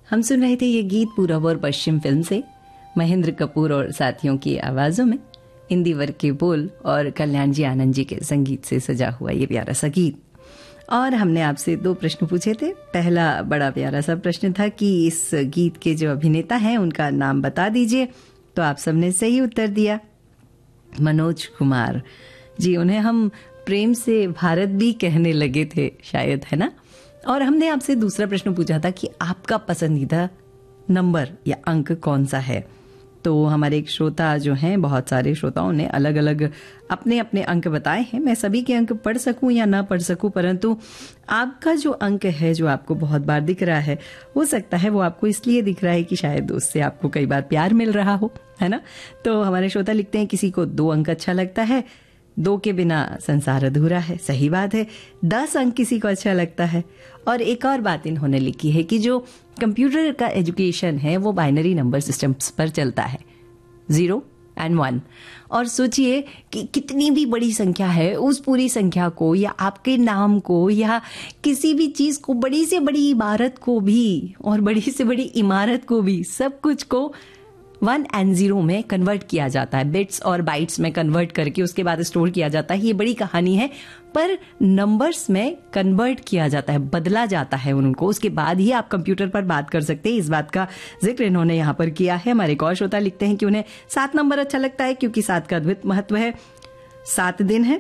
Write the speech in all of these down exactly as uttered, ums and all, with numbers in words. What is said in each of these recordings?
हम सुन रहे थे ये गीत पूरब और पश्चिम फिल्म से, महेंद्र कपूर और साथियों की आवाजों में, इंदिवर के बोल और कल्याण जी आनंद जी के संगीत से सजा हुआ ये प्यारा सा गीत। और हमने आपसे दो प्रश्न पूछे थे। पहला बड़ा प्यारा सा प्रश्न था कि इस गीत के जो अभिनेता हैं उनका नाम बता दीजिए, तो आप सबने सही उत्तर दिया, मनोज कुमार जी। उन्हें हम प्रेम से भारत भी कहने लगे थे शायद, है ना। और हमने आपसे दूसरा प्रश्न पूछा था कि आपका पसंदीदा नंबर या अंक कौन सा है। तो हमारे एक श्रोता जो हैं, बहुत सारे श्रोताओं ने अलग अलग अपने अपने अंक बताए हैं। मैं सभी के अंक पढ़ सकूं या ना पढ़ सकूं, परंतु आपका जो अंक है जो आपको बहुत बार दिख रहा है, हो सकता है वो आपको इसलिए दिख रहा है कि शायद उससे आपको कई बार प्यार मिल रहा हो, है ना। तो हमारे श्रोता लिखते हैं किसी को दो अंक अच्छा लगता है, दो के बिना संसार अधूरा है। सही बात है। दस अंक किसी को अच्छा लगता है। और एक और बात इन्होंने लिखी है कि जो कंप्यूटर का एजुकेशन है वो बाइनरी नंबर सिस्टम्स पर चलता है, जीरो एंड वन। और सोचिए कि कितनी भी बड़ी संख्या है, उस पूरी संख्या को या आपके नाम को या किसी भी चीज को, बड़ी से बड़ी इबारत को भी और बड़ी से बड़ी इमारत को भी, सब कुछ को वन एंड जीरो में कन्वर्ट किया जाता है, बिट्स और बाइट्स में कन्वर्ट करके उसके बाद स्टोर किया जाता है। ये बड़ी कहानी है, पर नंबर्स में कन्वर्ट किया जाता है, बदला जाता है उनको, उसके बाद ही आप कंप्यूटर पर बात कर सकते हैं। इस बात का जिक्र इन्होंने यहाँ पर किया है। हमारे एक और श्रोता लिखते हैं कि उन्हें सात नंबर अच्छा लगता है क्योंकि सात का अद्भुत महत्व है। सात दिन है,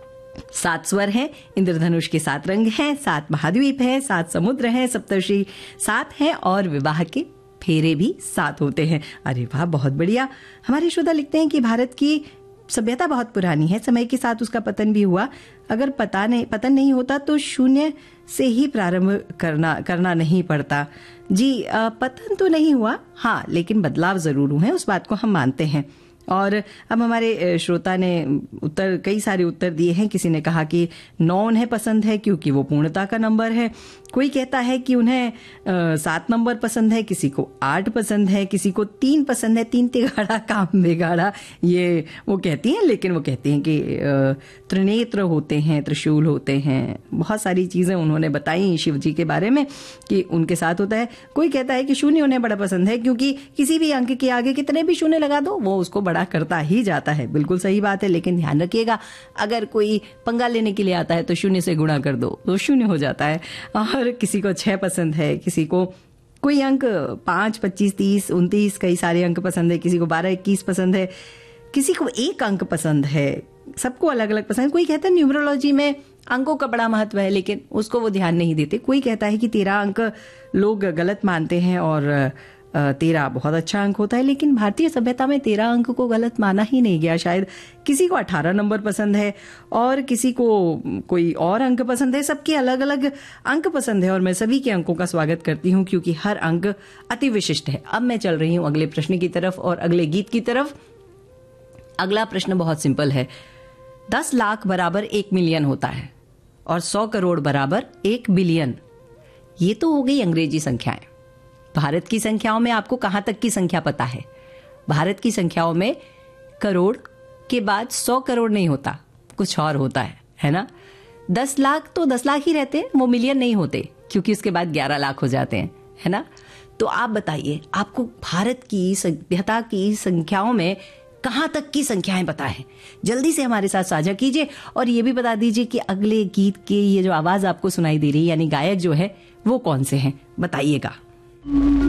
सात स्वर है, इंद्रधनुष के सात रंग हैं, सात महाद्वीप है, सात समुद्र है, सप्तर्षि सात हैं और विवाह के फेरे भी सात होते हैं। अरे वाह, बहुत बढ़िया। हमारे श्रोता लिखते हैं कि भारत की सभ्यता बहुत पुरानी है, समय के साथ उसका पतन भी हुआ। अगर पता नहीं पतन नहीं होता तो शून्य से ही प्रारंभ करना करना नहीं पड़ता। जी, पतन तो नहीं हुआ, हाँ, लेकिन बदलाव जरूर हुए, उस बात को हम मानते हैं। और अब हमारे श्रोता ने उत्तर, कई सारे उत्तर दिए हैं। किसी ने कहा कि नौ उन्हें पसंद है क्योंकि वो पूर्णता का नंबर है। कोई कहता है कि उन्हें सात नंबर पसंद है, किसी को आठ पसंद है, किसी को तीन पसंद है, तीन तिगाड़ा काम बिगाड़ा, ये वो कहती हैं। लेकिन वो कहती हैं कि त्रिनेत्र होते हैं, त्रिशूल होते हैं, बहुत सारी चीजें उन्होंने बताई शिव जी के बारे में कि उनके साथ होता है। कोई कहता है कि शून्य उन्हें बड़ा पसंद है क्योंकि किसी भी अंक के आगे कितने भी शून्य लगा दो वो उसको बड़ा करता ही जाता है। बिल्कुल सही बात है, लेकिन ध्यान रखिएगा, अगर कोई पंगा लेने के लिए आता है तो शून्य से गुणा कर दो तो शून्य हो जाता है। और किसी को छह पसंद है, किसी को कोई अंक पांच, पच्चीस, तीस, उनतीस, कई सारे अंक पसंद है, किसी को बारह, इक्कीस पसंद है, किसी को एक अंक पसंद है, सबको अलग अलग पसंद है। कोई कहता है न्यूमरोलॉजी में अंकों का बड़ा महत्व है, लेकिन उसको वो ध्यान नहीं देते। कोई कहता है कि तेरह अंक लोग गलत मानते हैं और तेरह बहुत अच्छा अंक होता है, लेकिन भारतीय सभ्यता में तेरह अंक को गलत माना ही नहीं गया। शायद किसी को अठारह नंबर पसंद है और किसी को कोई और अंक पसंद है, सबके अलग अलग अंक पसंद है। और मैं सभी के अंकों का स्वागत करती हूँ क्योंकि हर अंक अति विशिष्ट है। अब मैं चल रही हूँ अगले प्रश्न की तरफ और अगले गीत की तरफ। अगला प्रश्न बहुत सिंपल है। दस लाख बराबर एक मिलियन होता है और सौ करोड़ बराबर एक बिलियन। ये तो हो गई अंग्रेजी संख्याएं। भारत की संख्याओं में आपको कहां तक की संख्या पता है? भारत की संख्याओं में करोड़ के बाद सौ करोड़ नहीं होता, कुछ और होता है, है ना। दस लाख तो दस लाख ही रहते हैं, वो मिलियन नहीं होते क्योंकि उसके बाद ग्यारह लाख हो जाते हैं, है ना। तो आप बताइए, आपको भारत की सभ्यता की संख्याओं में कहां तक की संख्याएं पता है? जल्दी से हमारे साथ साझा कीजिए और ये भी बता दीजिए कि अगले गीत के ये जो आवाज आपको सुनाई दे रही है, यानी गायक जो है वो कौन से हैं, बताइएगा।